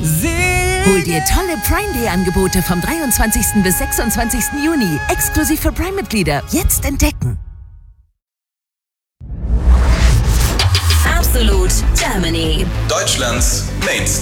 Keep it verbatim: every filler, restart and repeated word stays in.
Hol dir tolle Prime Day Angebote vom dreiundzwanzigsten bis sechsundzwanzigsten Juni. Exklusiv für Prime-Mitglieder. Jetzt entdecken. Absolut Germany. Deutschlands Mainstar.